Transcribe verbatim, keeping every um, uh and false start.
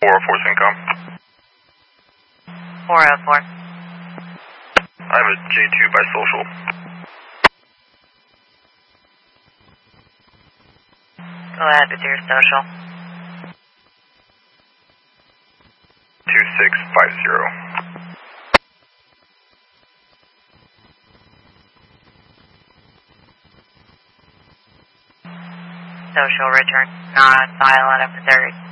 four oh four Syncom. four oh four. I have a J two by social. Go ahead with your social. two six five zero. Social return not on file at a third.